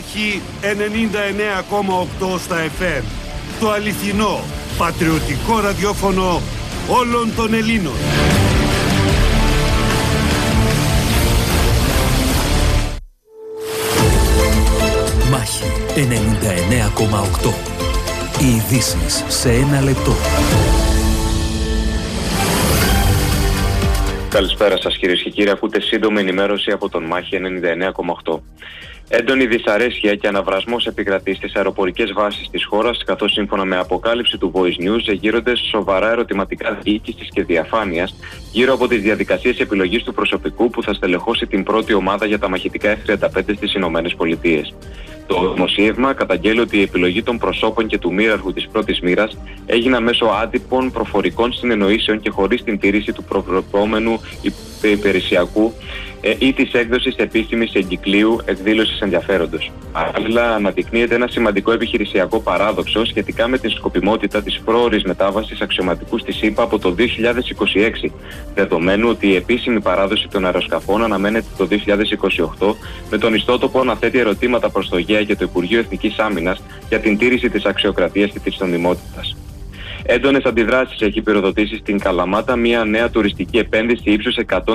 Μάχη 99,8 στα FM. Το αληθινό, πατριωτικό ραδιόφωνο όλων των Ελλήνων. Μάχη 99,8. Οι ειδήσεις σε ένα λεπτό. Καλησπέρα σας κυρίες και κύριοι, ακούτε σύντομη ενημέρωση από τον Μάχη 99,8. Έντονη δυσαρέσκεια και αναβρασμός επικρατεί στις αεροπορικές βάσεις της χώρας, καθώς σύμφωνα με αποκάλυψη του Voice News γύρονται σοβαρά ερωτηματικά διοίκησης και διαφάνειας γύρω από τις διαδικασίες επιλογής του προσωπικού που θα στελεχώσει την πρώτη ομάδα για τα μαχητικά F-35 στις Ηνωμένες Πολιτείες. Το δημοσίευμα καταγγέλει ότι η επιλογή των προσώπων και του μοίραρχου της πρώτης μοίρας έγιναν μέσω άτυπων προφορικών συνεννοήσεων και χωρίς την τήρηση του προβλεπόμενου υπηρεσιακού ή της έκδοσης επίσημης εγκυκλίου εκδήλωσης ενδιαφέροντος. Παράλληλα, αναδεικνύεται ένα σημαντικό επιχειρησιακό παράδοξο σχετικά με την σκοπιμότητα της πρόωρης μετάβασης αξιωματικού στη ΣΥΠΑ από το 2026, δεδομένου ότι η επίσημη παράδοση των αεροσκαφών αναμένεται το 2028, με τον ιστότοπο να θέτει ερωτήματα προς το ΓΕΑ και το Υπουργείο Εθνικής Άμυνας για την τήρηση της αξιοκρατίας και της νομιμότητας. Έντονες αντιδράσεις έχει πυροδοτήσει στην Καλαμάτα μια νέα τουριστική επένδυση ύψους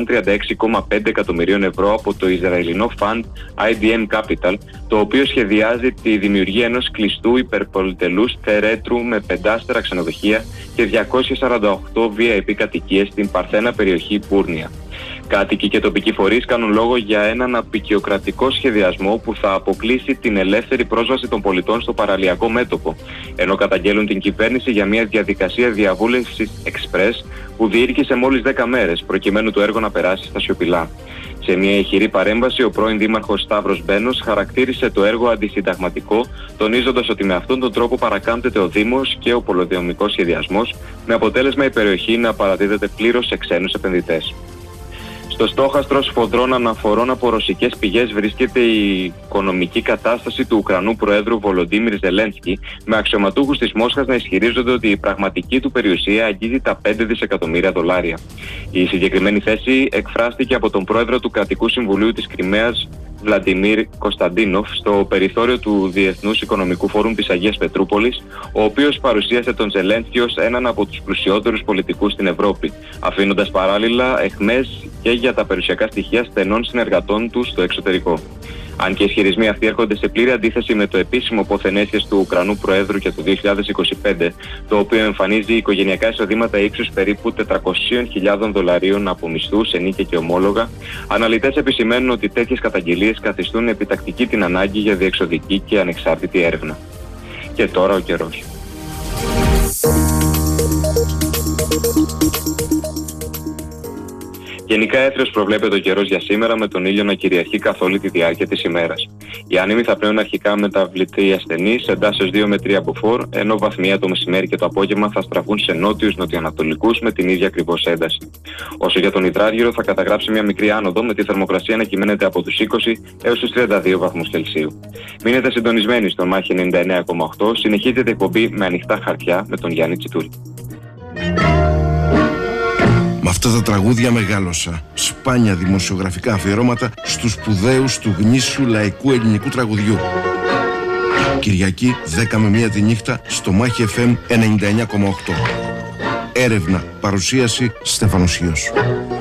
136,5 εκατομμυρίων ευρώ από το Ισραηλινό Fund IDM Capital, το οποίο σχεδιάζει τη δημιουργία ενός κλειστού υπερπολιτελούς θερέτρου με 5 ξενοδοχεία και 248 VIP κατοικίες στην παρθένα περιοχή Πούρνια. Κάτοικοι και τοπικοί φορείς κάνουν λόγο για έναν απικιοκρατικό σχεδιασμό που θα αποκλείσει την ελεύθερη πρόσβαση των πολιτών στο παραλιακό μέτωπο, ενώ καταγγέλουν την κυβέρνηση για μια διαδικασία διαβούλευσης express που διήρκησε μόλις 10 μέρες, προκειμένου το έργο να περάσει στα σιωπηλά. Σε μια ηχηρή παρέμβαση, ο πρώην δήμαρχος Σταύρος Μπένος χαρακτήρισε το έργο αντισυνταγματικό, τονίζοντας ότι με αυτόν τον τρόπο παρακάμπτεται ο Δήμος και ο πολεοδομικός σχεδιασμός, με αποτέλεσμα η περιοχή να παραδίδεται πλήρως σε ξένους επενδυτές. Στο στόχαστρο σφοδρών αναφορών από ρωσικές πηγές βρίσκεται η οικονομική κατάσταση του Ουκρανού Προέδρου Βολοντίμιρ Ζελένσκι, με αξιωματούχους της Μόσχας να ισχυρίζονται ότι η πραγματική του περιουσία αγγίζει τα 5 δισεκατομμύρια δολάρια. Η συγκεκριμένη θέση εκφράστηκε από τον πρόεδρο του Κρατικού Συμβουλίου της Κριμαίας, Βλαντιμίρ Κωνσταντίνοφ, στο περιθώριο του Διεθνούς Οικονομικού Φόρουμ της Αγίας Πετρούπολης, ο οποίος παρουσίασε τον Ζελένσκι ως έναν από τους πλουσιότερους πολιτικούς στην Ευρώπη, αφήνοντας παράλληλα αιχμές και για τα περιουσιακά στοιχεία στενών συνεργατών του στο εξωτερικό. Αν και οι ισχυρισμοί αυτοί έρχονται σε πλήρη αντίθεση με το επίσημο ποθενέσχες του Ουκρανού Προέδρου για το 2025, το οποίο εμφανίζει οικογενειακά εισοδήματα ύψους περίπου 400.000 δολαρίων από μισθούς, ενίκια και ομόλογα, αναλυτές επισημαίνουν ότι τέτοιες καταγγελίες καθιστούν επιτακτική την ανάγκη για διεξοδική και ανεξάρτητη έρευνα. Και τώρα ο καιρός. Γενικά έθριος προβλέπεται ο καιρός για σήμερα, με τον ήλιο να κυριαρχεί καθ' όλη τη διάρκεια της ημέρας. Οι άνεμοι θα πλέουν αρχικά μεταβλητοί ασθενείς, εντάσεις 2 με 3 από φόρ, ενώ βαθμία το μεσημέρι και το απόγευμα θα στραφούν σε νότιους-νοτιοανατολικούς με την ίδια ακριβώς ένταση. Όσο για τον υδράργυρο, θα καταγράψει μια μικρή άνοδο, με τη θερμοκρασία να κυμαίνεται από τους 20 έως τους 32 βαθμούς Κελσίου. Μείνετε συντονισμένοι στον Μάχη 99,8, συνεχίζεται η εκπομπή με ανοιχτά χαρτιά με τον Γιάννη Τσιτούρη. Με αυτά τα τραγούδια μεγάλωσα. Σπάνια δημοσιογραφικά αφιερώματα στους σπουδαίους του γνήσιου λαϊκού ελληνικού τραγουδιού. Κυριακή 10 με 1 τη νύχτα στο Μάχη FM 99,8. Έρευνα, παρουσίαση Στέφανος Χίος.